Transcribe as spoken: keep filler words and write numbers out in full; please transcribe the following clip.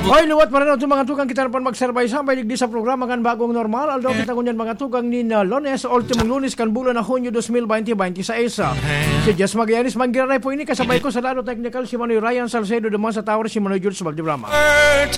Hoy, luwat pa rin ito mga tukang kita napan magserbay-sambay digdi sa programa kan bagong normal. Aldo kita ngunyan mga tukang ni na Lunes, ultimong Lunes kan bulan na Hunyo twenty twenty-twenty-six. Si Jess Magallanes manggiranay po ini kasabay ko sa lado technical si Manoy Ryan Salcedo de sa tower si Manoy Jules Valdebrama.